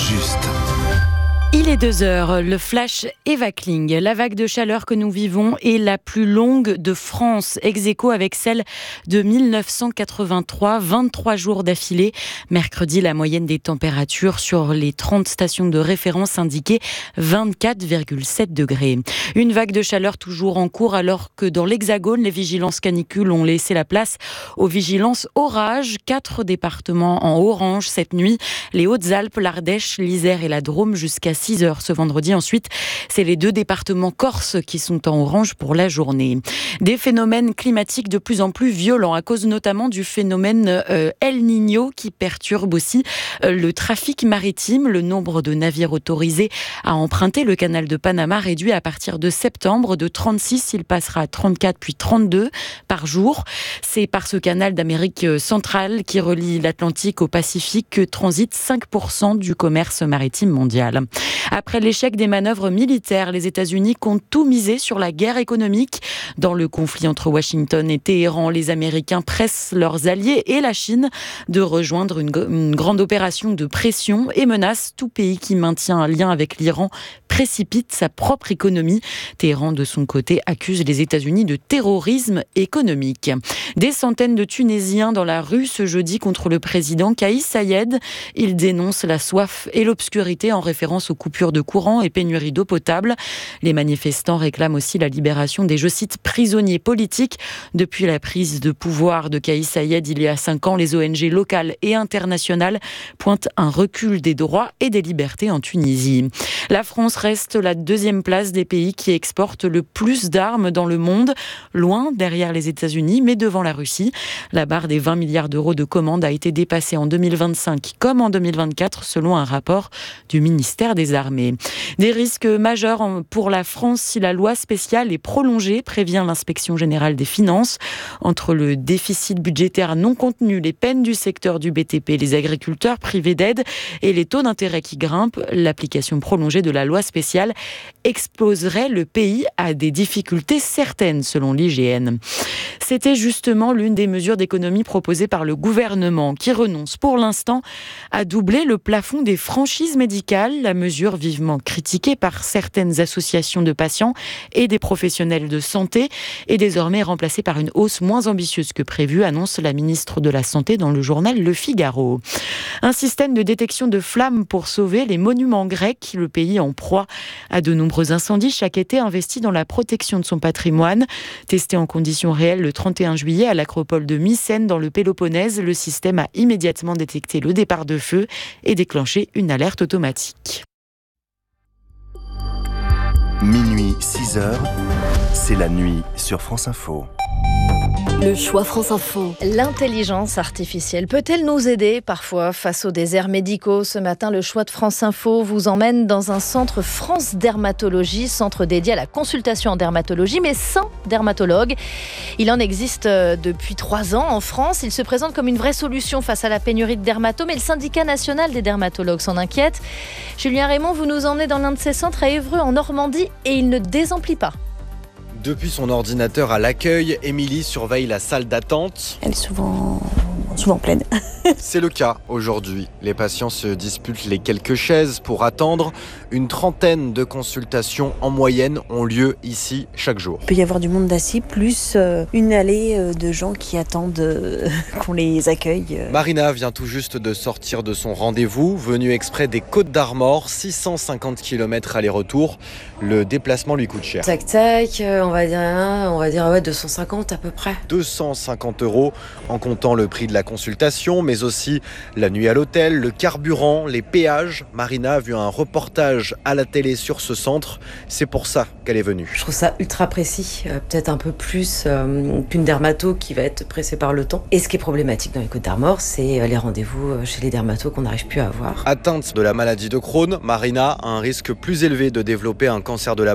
juste. Il est 2h, le flash Eva Kling. La vague de chaleur que nous vivons est la plus longue de France, ex aequo avec celle de 1983, 23 jours d'affilée. Mercredi, la moyenne des températures sur les 30 stations de référence indiquait 24,7 degrés. Une vague de chaleur toujours en cours alors que dans l'Hexagone, les vigilances canicules ont laissé la place aux vigilances orage. 4 départements en orange cette nuit, les Hautes-Alpes, l'Ardèche, l'Isère et la Drôme jusqu'à 6h ce vendredi. Ensuite, c'est les 2 départements corses qui sont en orange pour la journée. Des phénomènes climatiques de plus en plus violents à cause notamment du phénomène El Niño qui perturbe aussi le trafic maritime. Le nombre de navires autorisés à emprunter le canal de Panama réduit à partir de septembre de 36, il passera à 34 puis 32 par jour. C'est par ce canal d'Amérique centrale qui relie l'Atlantique au Pacifique que transite 5% du commerce maritime mondial. Après l'échec des manœuvres militaires, les États-Unis comptent tout miser sur la guerre économique. Dans le conflit entre Washington et Téhéran, les Américains pressent leurs alliés et la Chine de rejoindre une grande opération de pression et menacent tout pays qui maintient un lien avec l'Iran précipite sa propre économie. Téhéran, de son côté, accuse les États-Unis de terrorisme économique. Des centaines de Tunisiens dans la rue ce jeudi contre le président Kais Saied. Ils dénoncent la soif et l'obscurité en référence aux coupures de courant et pénurie d'eau potable. Les manifestants réclament aussi la libération des, je cite, prisonniers politiques. Depuis la prise de pouvoir de Kais Saied il y a 5 ans, les ONG locales et internationales pointent un recul des droits et des libertés en Tunisie. La France reste la 2e place des pays qui exportent le plus d'armes dans le monde, loin derrière les États-Unis, mais devant la Russie. La barre des 20 milliards d'euros de commandes a été dépassée en 2025 comme en 2024, selon un rapport du ministère des Armées. Des risques majeurs pour la France si la loi spéciale est prolongée, prévient l'inspection générale des finances. Entre le déficit budgétaire non contenu, les peines du secteur du BTP, les agriculteurs privés d'aide et les taux d'intérêt qui grimpent, l'application prolongée de la loi spéciale exposerait le pays à des difficultés certaines, selon l'IGN. C'était justement l'une des mesures d'économie proposées par le gouvernement, qui renonce pour l'instant à doubler le plafond des franchises médicales. La mesure vivement critiquée par certaines associations de patients et des professionnels de santé est désormais remplacée par une hausse moins ambitieuse que prévue, annonce la ministre de la Santé dans le journal Le Figaro. Un système de détection de flammes pour sauver les monuments grecs. Le pays en proie à de nombreux incendies chaque été investi dans la protection de son patrimoine. Testé en conditions réelles le 31 juillet à l'acropole de Mycène dans le Péloponnèse, le système a immédiatement détecté le départ de feu et déclenché une alerte automatique. Minuit, 6h, c'est la nuit sur France Info. Le choix France Info. L'intelligence artificielle peut-elle nous aider parfois face aux déserts médicaux ? Ce matin, le choix de France Info vous emmène dans un centre France Dermatologie, centre dédié à la consultation en dermatologie, mais sans dermatologue. Il en existe depuis 3 ans en France. Il se présente comme une vraie solution face à la pénurie de dermatos, mais le syndicat national des dermatologues s'en inquiète. Julien Raymond, vous nous emmenez dans l'un de ces centres à Évreux, en Normandie, et il ne désemplit pas. Depuis son ordinateur à l'accueil, Émilie surveille la salle d'attente. Elle est souvent pleine. C'est le cas aujourd'hui. Les patients se disputent les quelques chaises pour attendre. Une trentaine de consultations en moyenne ont lieu ici chaque jour. Il peut y avoir du monde assis, plus une allée de gens qui attendent qu'on les accueille. Marina vient tout juste de sortir de son rendez-vous, venue exprès des Côtes-d'Armor, 650 km aller-retour. Le déplacement lui coûte cher. Tac tac, on va dire ouais, 250 à peu près. 250 € en comptant le prix de la consultation, mais aussi la nuit à l'hôtel, le carburant, les péages. Marina a vu un reportage à la télé sur ce centre. C'est pour ça qu'elle est venue. Je trouve ça ultra précis, peut-être un peu plus qu'une dermato qui va être pressée par le temps. Et ce qui est problématique dans les Côtes-d'Armor, c'est les rendez-vous chez les dermatos qu'on n'arrive plus à avoir. Atteinte de la maladie de Crohn, Marina a un risque plus élevé de développer un cancer de la